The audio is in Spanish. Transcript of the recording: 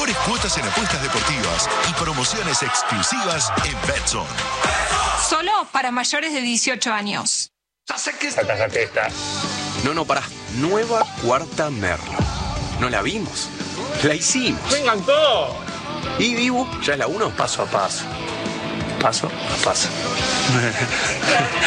mejores cuotas en apuestas deportivas y promociones exclusivas en Betzone. Solo para mayores de 18 años. Sácate esta. No, pará. Nueva cuarta Merlo. No la vimos. La hicimos. ¡Me encantó! ¿Y Dibu? ¿Ya es la 1? Paso a paso. Paso a paso.